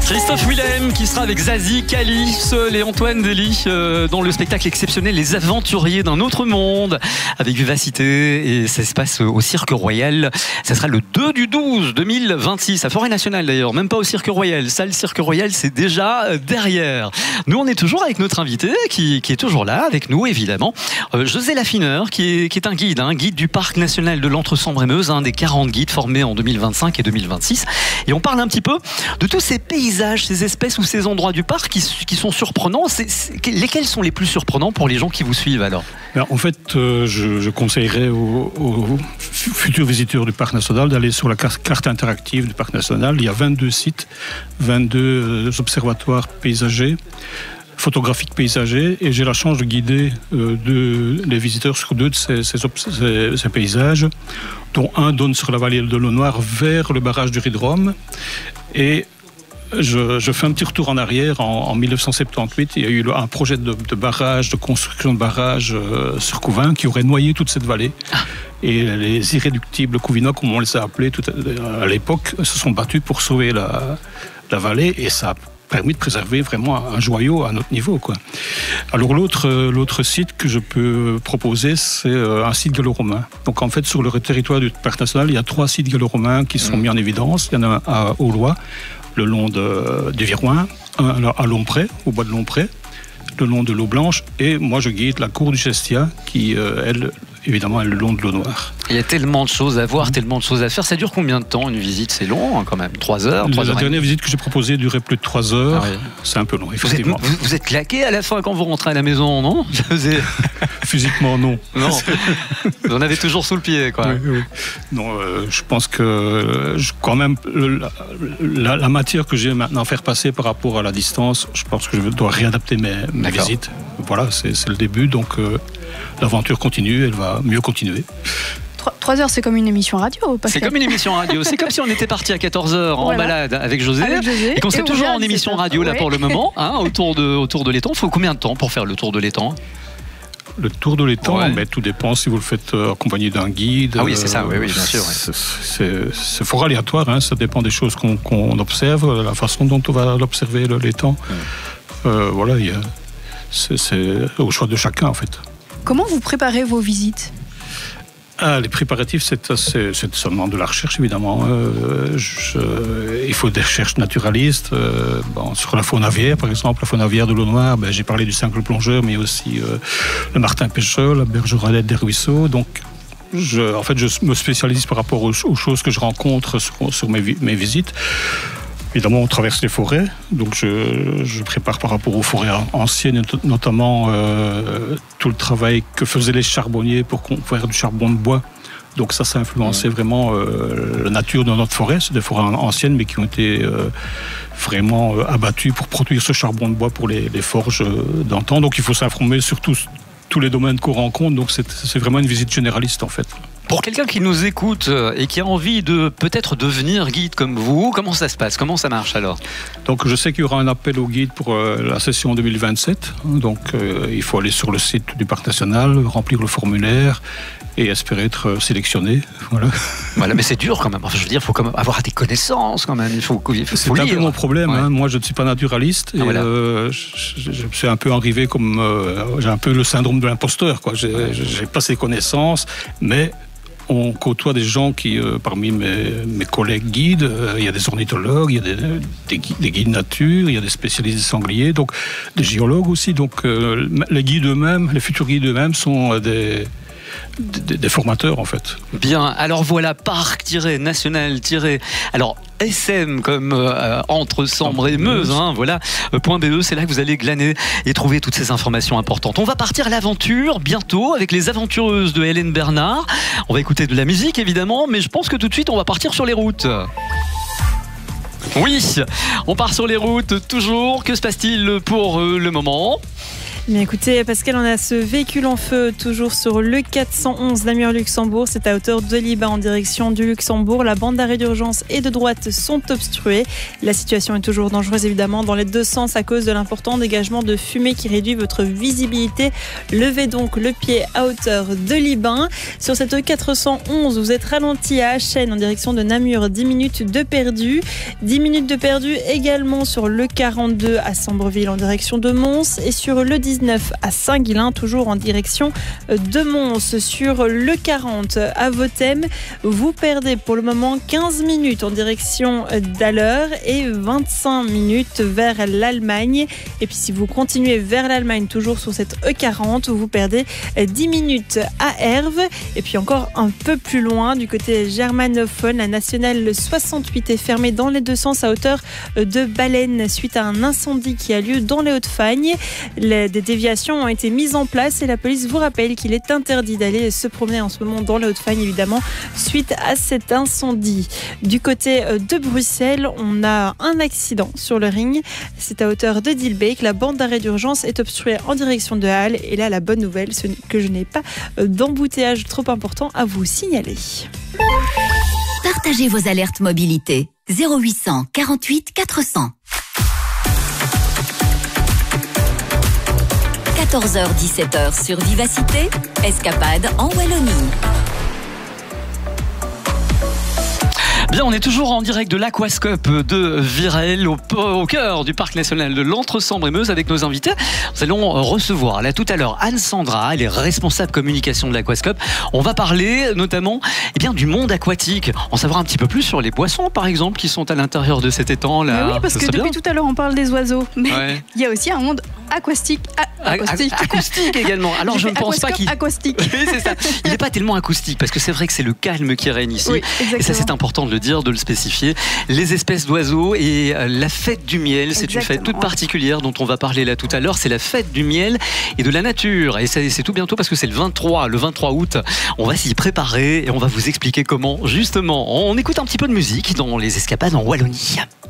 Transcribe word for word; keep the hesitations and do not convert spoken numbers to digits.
Christophe Willem qui sera avec Zazie, Cali, Seul et Antoine Dely euh, dans le spectacle exceptionnel Les Aventuriers d'un autre monde avec vivacité, et ça se passe au Cirque Royal. Ça sera le deux du douze deux mille vingt-six à Forêt Nationale d'ailleurs, même pas au Cirque Royal. Ça, le Cirque Royal, c'est déjà derrière. Nous, on est toujours avec notre invité qui, qui est toujours là avec nous évidemment, euh, José Laffineur qui est, qui est un guide, un hein, guide du Parc National de l'Entre-Sambre-et-Meuse, un des quarante guides formés en deux mille vingt-cinq et deux mille vingt-six. Et on parle un petit peu de tous ces paysages, ces espèces ou ces endroits du parc qui, qui sont surprenants. C'est, c'est, lesquels sont les plus surprenants pour les gens qui vous suivent alors? En fait, euh, je, je conseillerais aux, aux futurs visiteurs du Parc National d'aller sur la carte interactive du Parc National. Il y a vingt-deux sites, vingt-deux observatoires paysagers, photographiques paysagers, et j'ai la chance de guider euh, deux, les visiteurs sur deux de ces, ces, ces, ces paysages, dont un donne sur la vallée de l'Eau Noire vers le barrage du Ridrome. Et Je, je fais un petit retour en arrière. En, en dix-neuf cent soixante-dix-huit, il y a eu un projet de, de barrage, de construction de barrage euh, sur Couvin qui aurait noyé toute cette vallée. Ah. Et les irréductibles Couvinois, comme on les a appelés tout à, à l'époque, se sont battus pour sauver la, la vallée, et ça a permis de préserver vraiment un joyau à notre niveau, quoi. Alors l'autre, l'autre site que je peux proposer, c'est un site gallo-romain. Donc en fait, sur le territoire du Parc National, il y a trois sites gallo-romains qui sont mmh. mis en évidence. Il y en a un à Aulois, le long de, du Viroin, un à Lompré, au bois de Lompré, le long de l'Eau Blanche, et moi je guide la cour du Chestia, qui, euh, elle, évidemment, est le long de l'Eau Noire. Il y a tellement de choses à voir, tellement de choses à faire. Ça dure combien de temps une visite? C'est long hein, quand même, trois heures, trois heures. La dernière visite que j'ai proposée durait plus de trois heures. Ah oui. C'est un peu long, effectivement. Vous êtes, vous, vous êtes claqué à la fin quand vous rentrez à la maison, non? Physiquement, non. Non. Vous en avez toujours sous le pied, quoi. Oui, oui. Non, euh, je pense que je, quand même la, la, la matière que j'ai maintenant à faire passer par rapport à la distance, je pense que je dois réadapter mes, mes visites. Voilà, c'est, c'est le début, donc euh, l'aventure continue, elle va mieux continuer. trois heures, c'est comme une émission radio, Pascal. C'est comme une émission radio. C'est comme si on était parti à quatorze heures en voilà. balade avec José, avec José et qu'on serait toujours en émission radio là ouais. pour le moment, hein, autour de, autour de l'étang. Il faut combien de temps pour faire le tour de l'étang? Le tour de l'étang, ouais. mais tout dépend si vous le faites euh, accompagné d'un guide. Ah oui, c'est ça, oui, oui, bien sûr. Ouais. C'est, c'est, c'est fort aléatoire, hein, ça dépend des choses qu'on, qu'on observe, la façon dont on va l'observer, l'étang. Ouais. Euh, voilà, il y a, c'est, c'est au choix de chacun, en fait. Comment vous préparez vos visites ? Ah, les préparatifs, c'est, c'est, c'est seulement de la recherche, évidemment. Euh, je, il faut des recherches naturalistes. Euh, bon, sur la faune aviaire, par exemple, la faune aviaire de l'Eau Noire, ben, j'ai parlé du simple plongeur, mais aussi euh, le martin pêcheur, la bergeronnette des ruisseaux. Donc, je, en fait, je me spécialise par rapport aux, aux choses que je rencontre sur, sur mes, mes visites. Évidemment, on traverse les forêts, donc je, je prépare par rapport aux forêts anciennes, notamment euh, tout le travail que faisaient les charbonniers pour faire du charbon de bois. Donc ça, ça a influencé ouais. vraiment euh, la nature de notre forêt. C'est des forêts anciennes, mais qui ont été euh, vraiment euh, abattues pour produire ce charbon de bois pour les, les forges euh, d'antan. Donc il faut s'informer sur tous, tous les domaines qu'on rencontre. Donc c'est, c'est vraiment une visite généraliste, en fait. Pour quelqu'un qui nous écoute et qui a envie de peut-être devenir guide comme vous, comment ça se passe? Comment ça marche alors? Donc je sais qu'il y aura un appel au guide pour euh, la session deux mille vingt-sept. Donc euh, il faut aller sur le site du Parc National, remplir le formulaire et espérer être sélectionné. Voilà. Voilà, mais c'est dur quand même. Enfin, je veux dire, il faut quand même avoir des connaissances quand même. Il faut, il faut c'est un lire. peu mon problème. Ouais. Hein. Moi, je ne suis pas naturaliste. Ah, et voilà. euh, je, je suis un peu arrivé comme... Euh, j'ai un peu le syndrome de l'imposteur, quoi. J'ai, ouais. j'ai pas ces connaissances, mais... On côtoie des gens qui, euh, parmi mes, mes collègues guides, euh, il y a des ornithologues, il y a des, des, des guides nature, il y a des spécialistes des sangliers, donc des géologues aussi. Donc euh, les guides eux-mêmes, les futurs guides eux-mêmes sont des, des, des formateurs en fait. Bien, alors voilà, parc-national- alors S M comme euh, entre Sambre et Meuse, hein, voilà, euh, .be, c'est là que vous allez glaner et trouver toutes ces informations importantes. On va partir à l'aventure bientôt avec les aventureuses de Hélène Bernard. On va écouter de la musique évidemment, mais je pense que tout de suite on va partir sur les routes. Oui, on part sur les routes toujours. Que se passe-t-il pour euh, le moment ? Mais écoutez, Pascal, on a ce véhicule en feu toujours sur le quatre cent onze Namur-Luxembourg. C'est à hauteur de Liban en direction du Luxembourg. La bande d'arrêt d'urgence et de droite sont obstruées. La situation est toujours dangereuse évidemment dans les deux sens à cause de l'important dégagement de fumée qui réduit votre visibilité. Levez donc le pied à hauteur de Liban. Sur cette quatre cent onze, vous êtes ralenti à Achen en direction de Namur. dix minutes de perdu. dix minutes de perdu également sur le quarante-deux à Sambreville en direction de Mons et sur le dix-neuf à Saint-Guilain, toujours en direction de Mons. Sur le quarante à Vothem, vous perdez pour le moment quinze minutes en direction d'Alleur et vingt-cinq minutes vers l'Allemagne. Et puis si vous continuez vers l'Allemagne, toujours sur cette E quarante, vous perdez dix minutes à Herve. Et puis encore un peu plus loin, du côté germanophone, la nationale soixante-huit est fermée dans les deux sens à hauteur de Baleine suite à un incendie qui a lieu dans les Hauts-de-Fagne. Les, des déviations ont été mises en place et la police vous rappelle qu'il est interdit d'aller se promener en ce moment dans les Hauts-de-Fagne, évidemment, suite à cet incendie. Du côté de Bruxelles, on a un accident sur le ring. C'est à hauteur de Dilbeek. La bande d'arrêt d'urgence est obstruée en direction de Halle. Et là, la bonne nouvelle, c'est que je n'ai pas d'embouteillage trop important à vous signaler. Partagez vos alertes mobilité. zéro huit cent quarante-huit quatre cents. quatorze heures dix-sept heures sur Vivacité, escapade en Wallonie. Bien, on est toujours en direct de l'Aquascope de Virel, au, au cœur du parc national de l'Entre-Sambre-et-Meuse avec nos invités. Nous allons recevoir là tout à l'heure Anne Sandra, elle est responsable communication de l'Aquascope. On va parler notamment eh bien, du monde aquatique, en savoir un petit peu plus sur les poissons par exemple qui sont à l'intérieur de cet étang là. Mais oui, parce Ça que depuis bien. tout à l'heure on parle des oiseaux, mais Ouais. il y a aussi un monde aquastique. A- acoustique. Acoustique également. Alors je ne pense pas qu'il. Aquastique. Oui, c'est ça. Il n'est pas tellement acoustique parce que c'est vrai que c'est le calme qui règne ici. Oui, Et ça, exactement. c'est important de le dire, de le spécifier. Les espèces d'oiseaux et euh, la fête du miel, c'est une fête Exactement. toute particulière dont on va parler là tout à l'heure. C'est la fête du miel et de la nature. Et c'est c'est tout bientôt parce que c'est le vingt-trois, le vingt-trois août. On va s'y préparer et on va vous expliquer comment, justement. On écoute un petit peu de musique dans les escapades en Wallonie.